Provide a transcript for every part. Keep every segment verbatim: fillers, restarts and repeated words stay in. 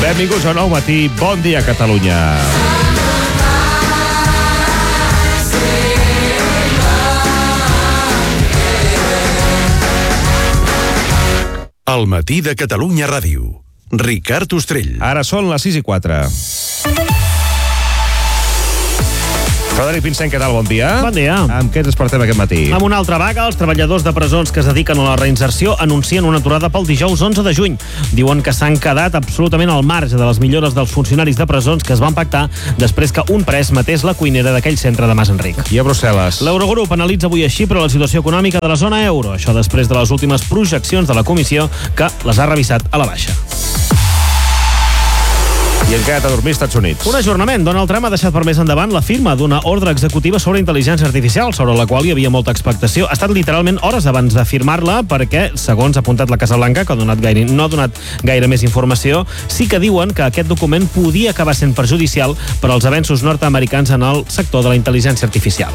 Benvinguts a Nou Matí. Bon dia, Catalunya. El matí de Catalunya Ràdio. Ricard Ostrell. Ara són les sis i quatre. Frederic Pinsent, què tal? Bon dia. Bon dia. Amb què ens despertem aquest matí? Amb una altra vaga, els treballadors de presons que es dediquen a la reinserció anuncien una aturada pel dijous onze de juny. Diuen que s'han quedat absolutament al marge de les millores dels funcionaris de presons que es van pactar després que un pres matés la cuinera d'aquell centre de Mas Enric. I a Brussel·les? L'Eurogrup analitza avui a Xipre la situació econòmica de la zona euro. Això després de les últimes projeccions de la comissió que les ha revisat a la baixa. I en quedat a dormir als Estats Units. Un ajornament. Donald Trump ha deixat per més endavant la firma d'una ordre executiva sobre intel·ligència artificial, sobre la qual hi havia molta expectació. Ha estat literalment hores abans de firmar-la perquè, segons ha apuntat la Casa Blanca, que ha donat gaire, no ha donat gaire més informació, sí que diuen que aquest document podia acabar sent perjudicial per als avenços nord-americans en el sector de la intel·ligència artificial.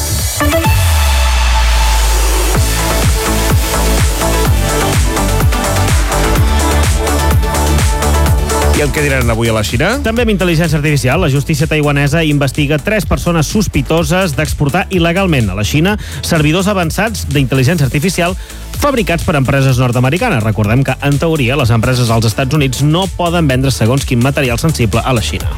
I el que diran avui a la Xina? També amb intel·ligència artificial, la justícia taiwanesa investiga tres persones sospitoses d'exportar il·legalment a la Xina servidors avançats d'intel·ligència artificial fabricats per empreses nord-americanes. Recordem que, en teoria, les empreses als Estats Units no poden vendre segons quin material sensible a la Xina.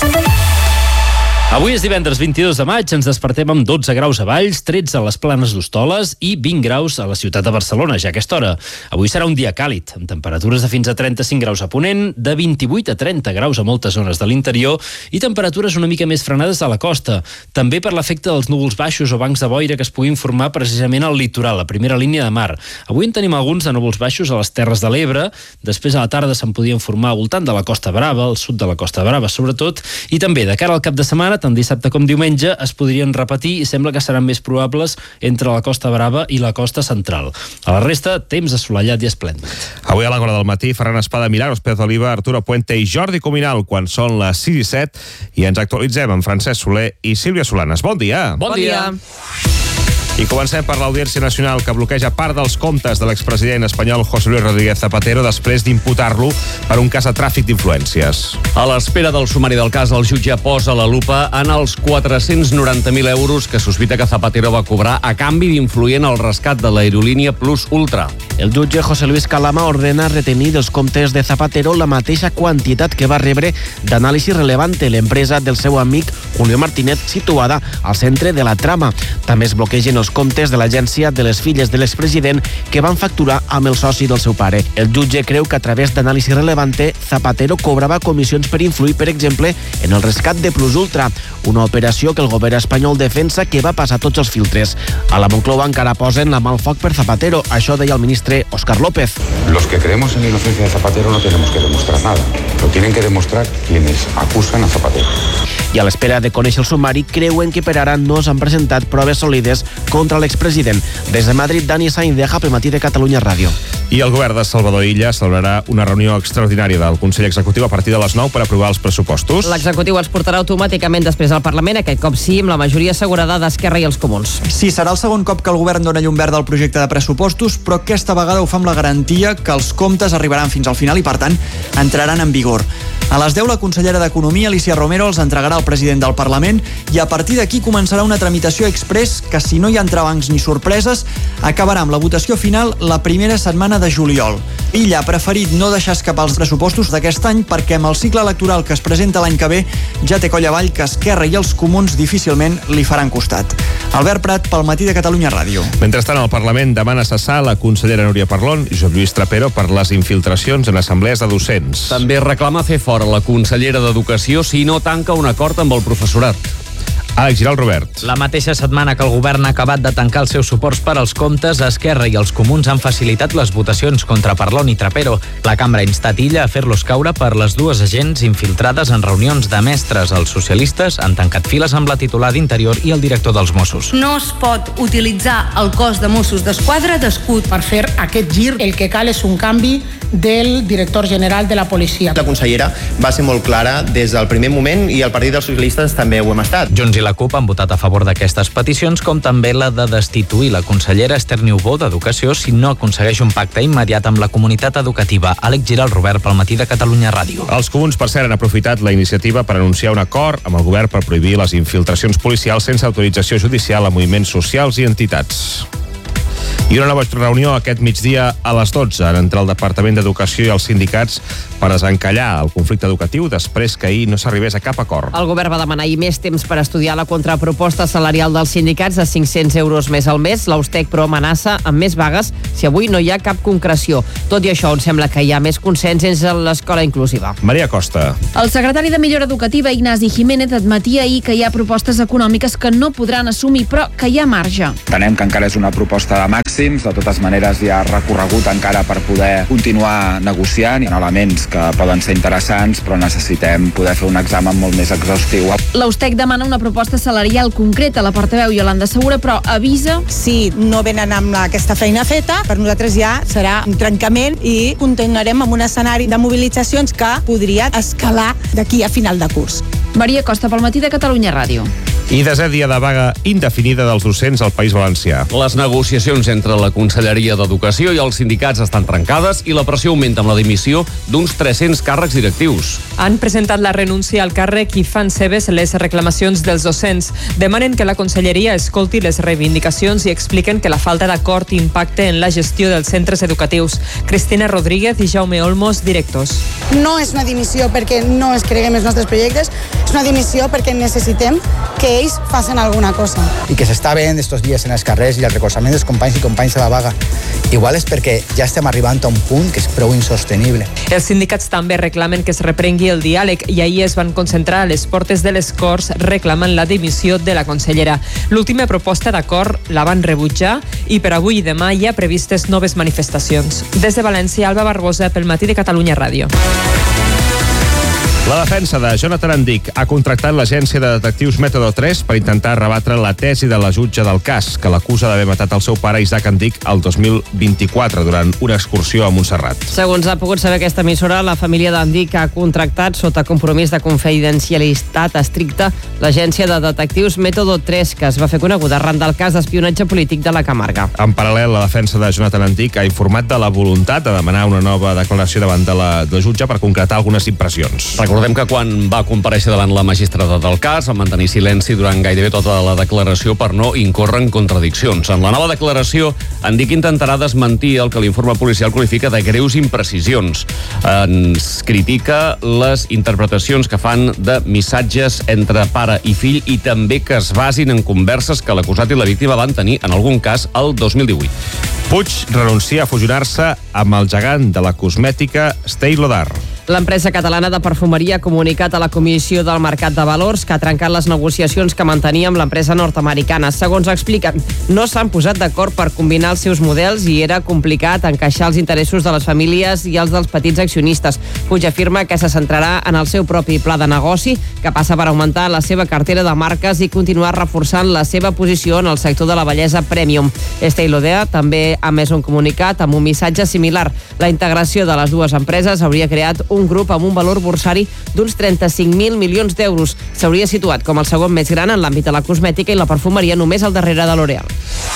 Avui és divendres vint-i-dos de maig, ens despertem amb dotze graus a Valls, tretze a les Planes d'Hostoles i vint graus a la ciutat de Barcelona, ja a aquesta hora. Avui serà un dia càlid, amb temperatures de fins a trenta-cinc graus a Ponent, de vint-i-vuit a trenta graus a moltes zones de l'interior i temperatures una mica més frenades a la costa. També per l'efecte dels núvols baixos o bancs de boira que es puguin formar precisament al litoral, a primera línia de mar. Avui en tenim alguns de núvols baixos a les Terres de l'Ebre, després a la tarda se'n podien formar al voltant de la Costa Brava, al sud de la Costa Brava sobretot, i també de cara al cap de setmana, tant dissabte com diumenge, es podrien repetir i sembla que seran més probables entre la Costa Brava i la costa central. A la resta, temps assolellat i esplèndid. Avui a l'Àgora del matí, Ferran Espada, Milagros Pérez Oliva, Arturo Puente i Jordi Cuminal, quan són les sis i set, i ens actualitzem amb Francesc Soler i Sílvia Solanes. Bon dia! Bon dia! I comencem per l'Audiència Nacional, que bloqueja part dels comptes de l'expresident espanyol José Luis Rodríguez Zapatero després d'imputar-lo per un cas de tràfic d'influències. A l'espera del sumari del cas, el jutge posa la lupa en els quatre-cents noranta mil euros que sospita que Zapatero va cobrar a canvi d'influir en el rescat de l'aerolínia Plus Ultra. El jutge José Luis Calama ordena retenir dels comptes de Zapatero la mateixa quantitat que va rebre d'Anàlisi Relevante, l'empresa del seu amic Julio Martínez, situada al centre de la trama. També es bloquegen els comptes de l'agència de les filles de l'expresident que van facturar amb el soci del seu pare. El jutge creu que a través d'Anàlisi Relevante, Zapatero cobrava comissions per influir, per exemple, en el rescat de Plus Ultra, una operació que el govern espanyol defensa que va passar tots els filtres. A la Moncloa encara posen la mà al foc per Zapatero. Això deia el ministre Óscar López. Los que creemos en la inocencia de Zapatero no tenemos que demostrar nada. Lo tienen que demostrar quienes acusan a Zapatero. I a l'espera de conèixer el sumari, creuen que per ara no s'han presentat proves sòlides contra l'expresident. Des de Madrid, Dani Sainz, de Al Matí de Catalunya Ràdio. I el govern de Salvador Illa celebrarà una reunió extraordinària del Consell Executiu a partir de les nou per aprovar els pressupostos. L'executiu els portarà automàticament després al Parlament, aquest cop sí, amb la majoria assegurada d'Esquerra i els Comuns. Sí, serà el segon cop que el govern dona llum verda al projecte de pressupostos, però aquesta vegada ho fa amb la garantia que els comptes arribaran fins al final i, per tant, entraran en vigor. A les deu, la consellera d'Economia, Alicia Romero, els entregarà al president del Parlament i a partir d'aquí començarà una tramitació express que, si no hi ha entrebancs ni sorpreses, acabarà amb la votació final la primera setmana de juliol. Illa ha preferit no deixar escapar els pressupostos d'aquest any perquè amb el cicle electoral que es presenta l'any que ve ja té coll avall que Esquerra i els Comuns difícilment li faran costat. Albert Prat, pel Matí de Catalunya Ràdio. Mentrestant, el Parlament demana cessar la consellera Núria Parlon i Josep Lluís Trapero per les infiltracions en assemblees de docents. També reclama fer fora la consellera d'Educació si no tanca un acord amb el professorat. Àlex Giral, Robert. La mateixa setmana que el govern ha acabat de tancar els seus suports per als comptes, Esquerra i els Comuns han facilitat les votacions contra Parlon i Trapero. La cambra ha instat Illa a fer-los caure per les dues agents infiltrades en reunions de mestres. Els socialistes han tancat files amb la titular d'Interior i el director dels Mossos. No es pot utilitzar el cos de Mossos d'Esquadra d'escut. Per fer aquest gir, el que cal és un canvi del director general de la policia. La consellera va ser molt clara des del primer moment i el Partit dels Socialistes també ho hem estat. Junts i la CUP han votat a favor d'aquestes peticions, com també la de destituir la consellera Esther Niubó d'Educació si no aconsegueix un pacte immediat amb la comunitat educativa. Àlex Giral, Robert, pel Matí de Catalunya Ràdio. Els comuns, per cert, han aprofitat la iniciativa per anunciar un acord amb el govern per prohibir les infiltracions policials sense autorització judicial a moviments socials i entitats. I una nova reunió aquest migdia a les dotze entre el Departament d'Educació i els sindicats per desencallar el conflicte educatiu després que ahir no s'arribés a cap acord. El govern va demanar ahir més temps per estudiar la contraproposta salarial dels sindicats de cinc-cents euros més al mes. L'Austec, però, amenaça amb més vagues si avui no hi ha cap concreció. Tot i això, on sembla que hi ha més consens és en l'escola inclusiva. Maria Costa. El secretari de Millora Educativa, Ignasi Jiménez, admetia ahir que hi ha propostes econòmiques que no podran assumir, però que hi ha marge. Entenem que encara és una proposta de màxim. De totes maneres, hi ha recorregut encara per poder continuar negociant. Hi ha elements que poden ser interessants, però necessitem poder fer un examen molt més exhaustiu. L'Austec demana una proposta salarial concreta. La portaveu Iolanda Segura, però avisa... Si no venen amb aquesta feina feta, per nosaltres ja serà un trencament i continuarem amb un escenari de mobilitzacions que podria escalar d'aquí a final de curs. Maria Costa, pel Matí de Catalunya Ràdio. I desè dia de vaga indefinida dels docents al País Valencià. Les negociacions entre la Conselleria d'Educació i els sindicats estan trencades i la pressió augmenta amb la dimissió d'uns tres-cents càrrecs directius. Han presentat la renúncia al càrrec i fan seves les reclamacions dels docents. Demanen que la Conselleria escolti les reivindicacions i expliquen que la falta d'acord impacte en la gestió dels centres educatius. Cristina Rodríguez i Jaume Olmos, directors. No és una dimissió perquè no es creguem els nostres projectes, és una dimissió perquè necessitem que ells facin alguna cosa. I que s'està veient estos dies en els carrers i el recolzament dels companys i companys de la vaga. Igual és perquè ja estem arribant a un punt que és prou insostenible. Els sindicats també reclamen que es reprengui el diàleg i ahir es van concentrar a les portes de les Corts reclamant la dimissió de la consellera. L'última proposta d'acord la van rebutjar i per avui i demà hi ha previstes noves manifestacions. Des de València, Alba Barbosa, pel Matí de Catalunya Ràdio. La defensa de Jonathan Andic ha contractat l'agència de detectius Método tres per intentar rebatre la tesi de la jutge del cas, que l'acusa d'haver matat el seu pare Isaac Andic el dos mil vint-i-quatre durant una excursió a Montserrat. Segons ha pogut saber aquesta emissora, la família d'Andic ha contractat sota compromís de confidencialitat estricta l'agència de detectius Método tres, que es va fer coneguda arran del cas d'espionatge polític de la Camarga. En paral·lel, la defensa de Jonathan Andic ha informat de la voluntat de demanar una nova declaració davant de la, de la jutge per concretar algunes impressions. Recordem que quan va comparèixer davant la magistrada del cas va mantenir silenci durant gairebé tota la declaració per no incórrer en contradiccions. En la nova declaració, Andic intentarà desmentir el que l'informe policial qualifica de greus imprecisions. Ens critica les interpretacions que fan de missatges entre pare i fill i també que es basin en converses que l'acusat i la víctima van tenir, en algun cas, el dos mil divuit. Puig renuncia a fusionar-se amb el gegant de la cosmètica Estée Lauder. L'empresa catalana de perfumeria ha comunicat a la Comissió del Mercat de Valors que ha trencat les negociacions que mantenia amb l'empresa nord-americana. Segons expliquen, no s'han posat d'acord per combinar els seus models i era complicat encaixar els interessos de les famílies i els dels petits accionistes. Puig afirma que se centrarà en el seu propi pla de negoci, que passa per augmentar la seva cartera de marques i continuar reforçant la seva posició en el sector de la bellesa premium. Estée Lauder també ha emès un comunicat amb un missatge similar. La integració de les dues empreses hauria creat un un grup amb un valor borsari d'uns trenta-cinc mil milions d'euros. S'hauria situat com el segon més gran en l'àmbit de la cosmètica i la perfumeria, només al darrere de L'Oréal.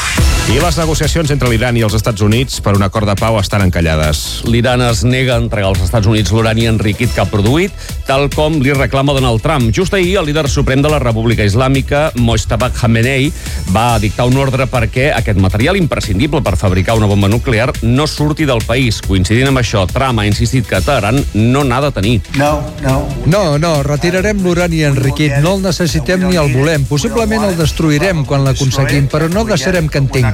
I les negociacions entre l'Iran i els Estats Units per un acord de pau estan encallades. L'Iran es nega a entregar als Estats Units l'urani enriquit que ha produït, tal com li reclama Donald Trump. Just ahir, el líder suprem de la República Islàmica, Mojtaba Khamenei, va dictar un ordre perquè aquest material imprescindible per fabricar una bomba nuclear no surti del país. Coincidint amb això, Trump ha insistit que Teheran no n'ha de tenir. No, no. No, no, retirarem l'urani enriquit. No el necessitem ni el volem. Possiblement el destruirem quan l'aconseguim, però no deixarem que en tinguin.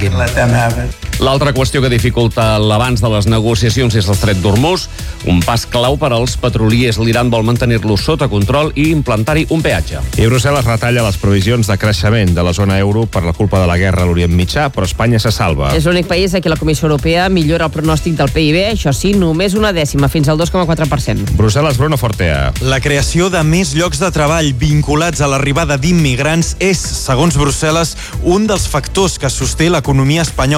L'altra qüestió que dificulta l'avanç de les negociacions és l'estret d'Hormuz, un pas clau per als petroliers. L'Iran vol mantenir-lo sota control i implantar-hi un peatge. I Brussel·les retalla les previsions de creixement de la zona euro per la culpa de la guerra a l'Orient Mitjà, però Espanya se salva. És l'únic país a qui la Comissió Europea millora el pronòstic del P I B, això sí, només una dècima, fins al dos coma quatre per cent. Brussel·les, Bruno Fortea. La creació de més llocs de treball vinculats a l'arribada d'immigrants és, segons Brussel·les, un dels factors que sosté l'economia espanyola.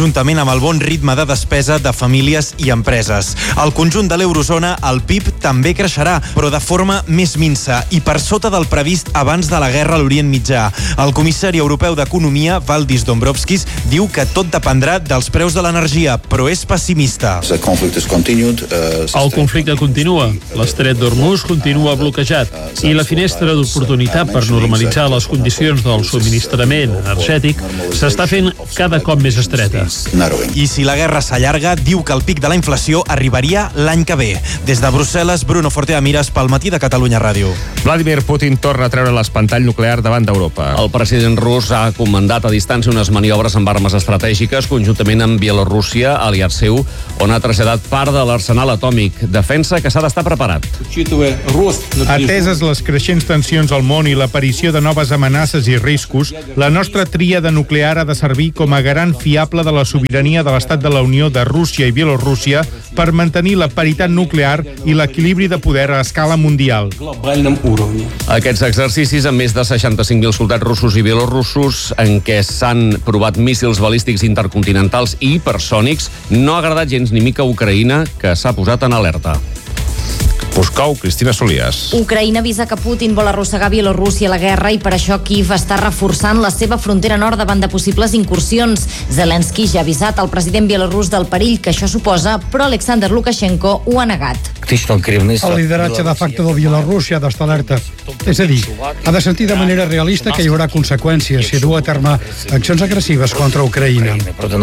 juntament amb el bon ritme de despesa de famílies i empreses. Al conjunt de l'eurozona, el P I B també creixerà, però de forma més minsa i per sota del previst abans de la guerra a l'Orient Mitjà. El comissari europeu d'Economia, Valdis Dombrovskis, diu que tot dependrà dels preus de l'energia, però és pessimista. El conflicte continua, l'estret d'Hormuz continua bloquejat i la finestra d'oportunitat per normalitzar les condicions del subministrament energètic s'està fent cada cop més estreta. I si la guerra s'allarga, diu que el pic de la inflació arribaria l'any que ve. Des de Brussel·les, Bruno Fortea Mires pel Matí de Catalunya Ràdio. Vladimir Putin torna a treure l'espantall nuclear davant d'Europa. El president rus ha comandat a distància unes maniobres amb armes estratègiques conjuntament amb Bielorússia, aliat seu, on ha traslladat part de l'arsenal atòmic. Defensa que s'ha d'estar preparat. Ateses les creixents tensions al món i l'aparició de noves amenaces i riscos, la nostra tríada nuclear ha de servir com a garant fiable de la sobirania de l'Estat de la Unió de Rússia i Bielorússia per mantenir la paritat nuclear i l'equilibri de poder a escala mundial. Aquests exercicis, amb més de seixanta-cinc mil soldats russos i bielorussos, en què s'han provat míssils balístics intercontinentals i hipersònics, no ha agradat gens ni mica a Ucraïna, que s'ha posat en alerta. Moscou, Cristina Solias. Ucraïna avisa que Putin vol arrossegar Bielorússia a la guerra i per això Kiev està reforçant la seva frontera nord davant de possibles incursions. Zelensky ja ha avisat al president bielorús del perill que això suposa, però Alexander Lukashenko ho ha negat. El lideratge de facto de Bielorússia ha d'estar alerta. És a dir, ha de sentir de manera realista que hi haurà conseqüències si du a terme accions agressives contra Ucraïna.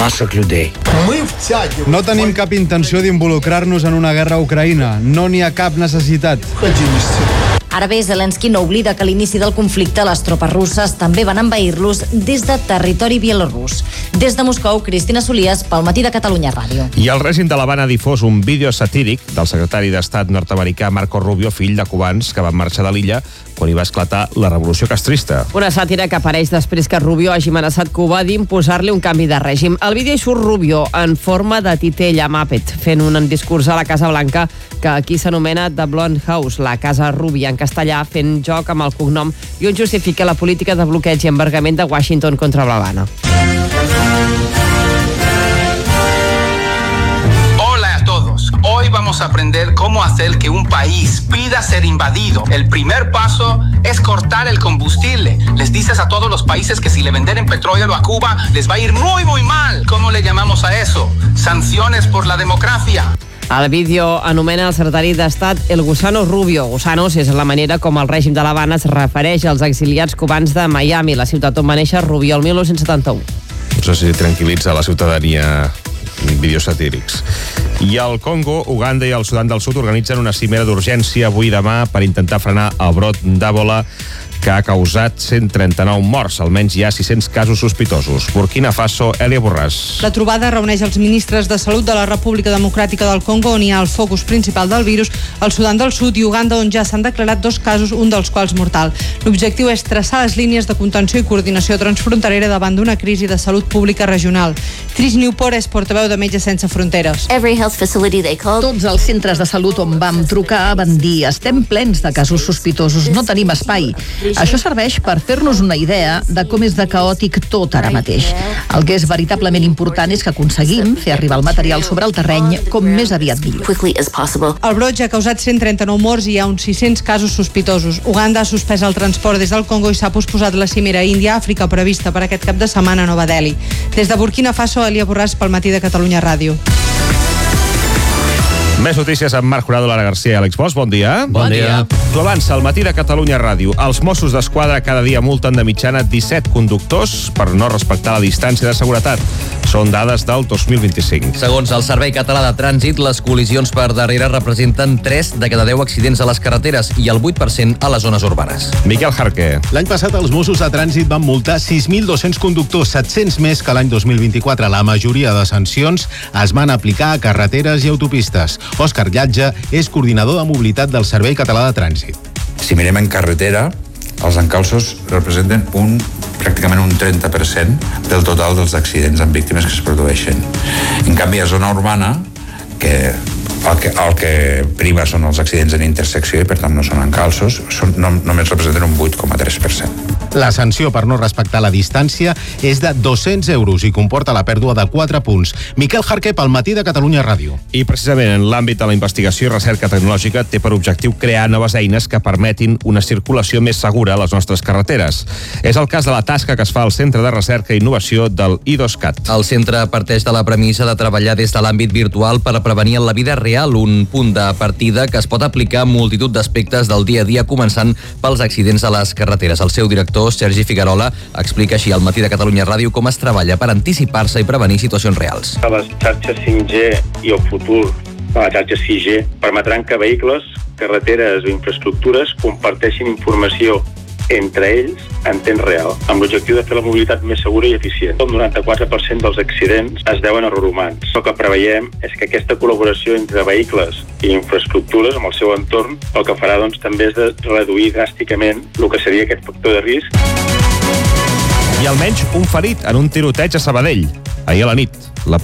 No tenim cap intenció d'involucrar-nos en una guerra a Ucraïna. No n'hi ha cap necessitat. Ara bé, Zelensky no oblida que a l'inici del conflicte les tropes russes també van envair-los des de territori bielorús. Des de Moscou, Cristina Solias, pel Matí de Catalunya Ràdio. I el règim de l'Havana ha difós un vídeo satíric del secretari d'Estat nord-americà Marco Rubio, fill de cubans que van marxar de l'illa quan hi va esclatar la revolució castrista. Una sàtira que apareix després que Rubio hagi amenaçat Cuba d'imposar-li un canvi de règim. Al vídeo hi surt Rubio en forma de titella Muppet, fent un discurs a la Casa Blanca que aquí s'anomena The Blonde House, la Casa Rubia en castellà, fent joc amb el cognom i on justifica la política de bloqueig i embargament de Washington contra l'Havana. Hoy vamos a aprender cómo hacer que un país pida ser invadido. El primer paso es cortar el combustible. Les dices a todos los países que si le venden petróleo a Cuba les va a ir muy muy mal. ¿Cómo le llamamos a eso? Sanciones por la democracia. El vídeo anomena el secretari d'Estat el Gusano Rubio. Gusanos és la manera com el règim de l'Havana es refereix als exiliats cubans de Miami, la ciutat on va néixer Rubio el dinou setanta-u. No sé si tranquil·litza la ciutadania vídeos satírics. I al Congo, Uganda i el Sudan del Sud organitzen una cimera d'urgència avui i demà per intentar frenar el brot d'Ebola que ha causat cent trenta-nou morts. Almenys hi ha sis-cents casos sospitosos. Burkina Faso, Elia Borràs. La trobada reuneix els ministres de Salut de la República Democràtica del Congo, on hi ha el focus principal del virus, el Sudan del Sud i Uganda, on ja s'han declarat dos casos, un dels quals mortal. L'objectiu és traçar les línies de contenció i coordinació transfronterera davant d'una crisi de salut pública regional. Trish Newport és portaveu de Metges Sense Fronteres. Tots els centres de salut on vam trucar van dir estem plens de casos sospitosos, no tenim espai. Això serveix per fer-nos una idea de com és de caòtic tot ara mateix. El que és veritablement important és que aconseguim fer arribar el material sobre el terreny com més aviat millor. El brot ja ha causat cent trenta-nou morts i hi ha uns sis-cents casos sospitosos. Uganda ha suspès el transport des del Congo i s'ha posposat la cimera Índia-Àfrica prevista per aquest cap de setmana a Nova Delhi. Des de Burkina Faso, Elia Borràs pel Matí de Catalunya Ràdio. Més notícies amb Marc Jurado, Lara Garcia i Àlex Bosch. Bon dia. Bon dia. T'ho avança al Matí de Catalunya Ràdio. Els Mossos d'Esquadra cada dia multen de mitjana disset conductors per no respectar la distància de seguretat. Són dades del dos mil vint-i-cinc. Segons el Servei Català de Trànsit, les col·lisions per darrere representen tres de cada deu accidents a les carreteres i el vuit per cent a les zones urbanes. Miquel Jarque. L'any passat els Mossos de Trànsit van multar sis mil dos-cents conductors, set-cents més que l'any dos mil vint-i-quatre. La majoria de sancions es van aplicar a carreteres i autopistes. Òscar Llatge és coordinador de mobilitat del Servei Català de Trànsit. Si mirem en carretera, els encalços representen un, pràcticament un trenta per cent del total dels accidents amb víctimes que es produeixen. En canvi, a zona urbana, que El que, el que prima són els accidents en intersecció i per tant no són encalços, són, no, només representen un vuit coma tres per cent. La sanció per no respectar la distància és de dos-cents euros i comporta la pèrdua de quatre punts. Miquel Jarque, pel Matí de Catalunya Ràdio. I precisament en l'àmbit de la investigació i recerca tecnològica té per objectiu crear noves eines que permetin una circulació més segura a les nostres carreteres. És el cas de la tasca que es fa al Centre de Recerca i Innovació del I dos C A T. El centre parteix de la premissa de treballar des de l'àmbit virtual per a prevenir en la vida real, un punt de partida que es pot aplicar a multitud d'aspectes del dia a dia, començant pels accidents a les carreteres. El seu director, Sergi Figuerola, explica així al Matí de Catalunya Ràdio com es treballa per anticipar-se i prevenir situacions reals. Les xarxes cinc G i el futur de la xarxa sis G permetran que vehicles, carreteres o infraestructures comparteixin informació entre ells en temps real, amb l'objectiu de fer la mobilitat més segura i eficient. El noranta-quatre per cent dels accidents es deuen a errors humans. El que preveiem és que aquesta col·laboració entre vehicles i infraestructures amb el seu entorn el que farà doncs, també és de reduir dràsticament el que seria aquest factor de risc. I almenys un ferit en un tiroteig a Sabadell, ahir a la nit.